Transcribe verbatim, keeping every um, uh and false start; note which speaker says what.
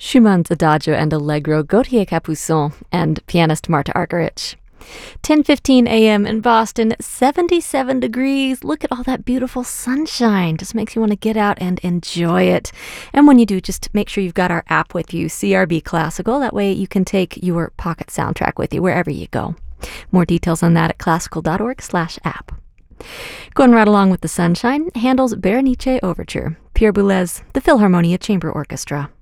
Speaker 1: Schumann's Adagio and Allegro, Gautier Capuçon, and pianist Marta Argerich. ten fifteen a.m. in Boston, seventy-seven degrees. Look at all that beautiful sunshine. Just makes you want to get out and enjoy it. And when you do, just make sure you've got our app with you, C R B Classical. That way you can take your pocket soundtrack with you wherever you go. More details on that at classical.org slash app. Going right along with the sunshine, Handel's Berenice Overture, Pierre Boulez, the Philharmonia Chamber Orchestra.